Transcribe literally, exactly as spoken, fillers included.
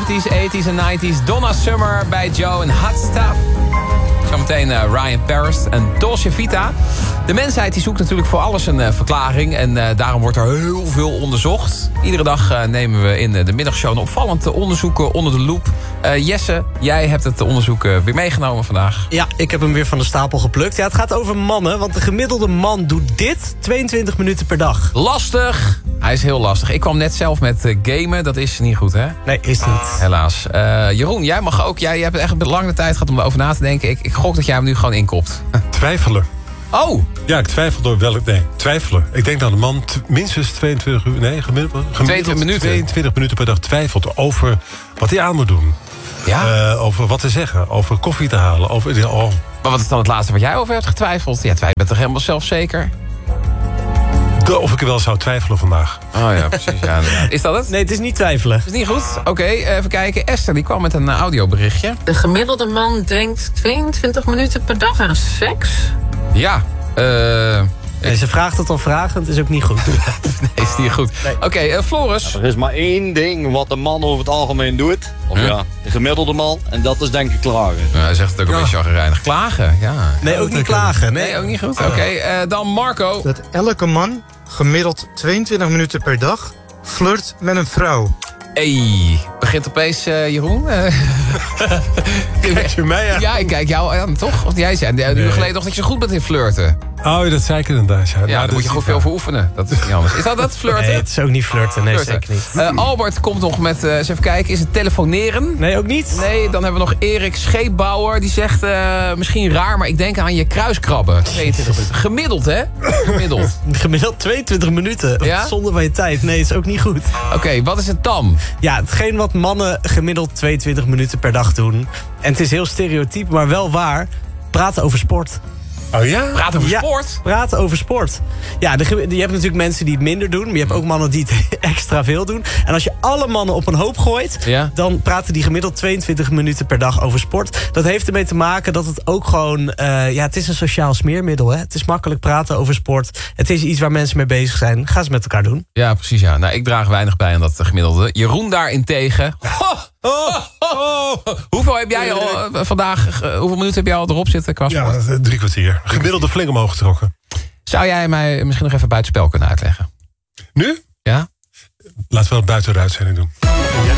zeventies, tachtiger en negentiger. Donna Summer bij Joe en Hot Stuff. Zometeen uh, Ryan Paris en Dolce Vita. De mensheid die zoekt natuurlijk voor alles een uh, verklaring. En uh, daarom wordt er heel veel onderzocht. Iedere dag uh, nemen we in de middagshow een opvallend onderzoeken onder de loep. Uh, Jesse, jij hebt het onderzoek uh, weer meegenomen vandaag. Ja, ik heb hem weer van de stapel geplukt. Ja, het gaat over mannen, want de gemiddelde man doet dit tweeëntwintig minuten per dag. Lastig. Hij is heel lastig. Ik kwam net zelf met uh, gamen. Dat is niet goed, hè? Nee, is niet. Helaas. Uh, Jeroen, jij mag ook. Jij, jij hebt echt een lange tijd gehad om erover na te denken. Ik, ik gok dat jij hem nu gewoon inkopt. Twijfelen. Oh! Ja, ik twijfel door welk... Nee, twijfelen. Ik denk dat een man t- minstens tweeëntwintig uur... Nee, gemiddeld, gemiddeld tweeëntwintig minuten. tweeëntwintig minuten per dag twijfelt over wat hij aan moet doen. Ja? Uh, over wat te zeggen. Over koffie te halen. Over, oh. Maar wat is dan het laatste wat jij over hebt getwijfeld? Ja, jij bent toch helemaal zelfzeker? De, of ik er wel zou twijfelen vandaag. Oh ja, precies. Ja, is dat het? Nee, het is niet twijfelen. Is niet goed? Oké, okay, even kijken. Esther, die kwam met een uh, audioberichtje. De gemiddelde man denkt tweeëntwintig minuten per dag aan seks. Ja, eh... Uh, nee, ze vraagt het al vragend, is ook niet goed. nee, is niet goed. Nee. Oké, okay, uh, Floris. Ja, er is maar één ding wat de man over het algemeen doet. Of huh? ja, de gemiddelde man. En dat is denk ik klagen. Ja, hij zegt het ook een ja. beetje chagrijnig. Klagen, ja. Nee, ook niet klagen. Nee, nee ook niet goed. Oké, okay, uh, dan Marco. Dat elke man gemiddeld tweeëntwintig minuten per dag flirt met een vrouw. Hey, begint opeens uh, Jeroen. Uh, kijk je mij aan? Ja, ik kijk jou aan, toch? Of jij zei een uur geleden nog dat je zo goed bent in flirten. Oh, dat zei ik inderdaad. Ja, ja nou, daar moet je goed veel voor oefenen. Dat is niet anders. Is dat dat, flirten? Nee, het is ook niet flirten. Nee, flirten. Zeker niet. Uh, Albert komt nog met, uh, eens even kijken, is het telefoneren? Nee, ook niet. Nee, dan hebben we nog Erik Scheepbouwer. Die zegt, uh, misschien raar, maar ik denk aan je kruiskrabben. tweeëntwintig minuten. Gemiddeld, hè? Gemiddeld. Gemiddeld tweeëntwintig minuten. Ja? Zonder van je tijd. Nee, is ook niet goed. Oké, okay, wat is het dan? Ja, hetgeen wat mannen gemiddeld tweeëntwintig minuten per dag doen. En het is heel stereotyp, maar wel waar. Praten over sport. Oh ja? Praten over ja, sport? Praten over sport. Ja, de, je hebt natuurlijk mensen die het minder doen. Maar je hebt ook mannen die het extra veel doen. En als je alle mannen op een hoop gooit... Ja? Dan praten die gemiddeld tweeëntwintig minuten per dag over sport. Dat heeft ermee te maken dat het ook gewoon... Uh, ja, het is een sociaal smeermiddel. Hè? Het is makkelijk praten over sport. Het is iets waar mensen mee bezig zijn. Ga ze met elkaar doen. Ja, precies. Ja. Nou, ik draag weinig bij aan dat gemiddelde. Jeroen daarentegen... Oh, oh, oh. Hoeveel heb jij al uh, vandaag... Uh, hoeveel minuten heb jij al erop zitten qua sport? Ja, drie kwartier. Gemiddelde flink omhoog getrokken. Zou jij mij misschien nog even buitenspel kunnen uitleggen? Nu? Ja? Laten we het buiten de uitzending doen. Ja.